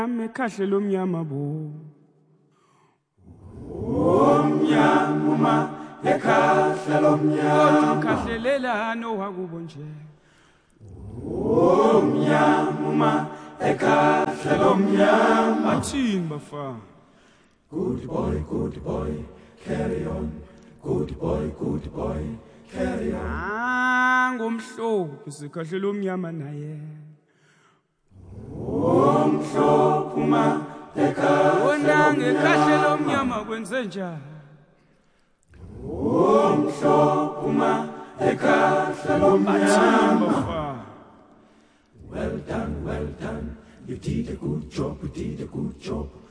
Amekhahle lomnyama bo. Omnyama ekhahle lomnyama. Khahlelela no wakubo nje. Omnyama ekhahle lomnyama. Athini bafana. Good boy, carry on. Good boy, carry on. Ngomhlophe sikhahle lomnyama naye. Omhlophe ekhahle. Wona ngekhahle lomnyama kwenze njani? Omhlophe ekhahle lomnyama. Well done. You did a good job,